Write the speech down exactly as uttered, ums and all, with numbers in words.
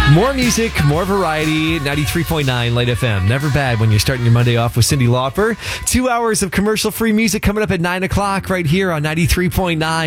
More music, more variety. ninety-three point nine Light F M. Never bad when you're starting your Monday off with Cyndi Lauper. Two hours of commercial-free music coming up at nine o'clock right here on ninety-three point nine.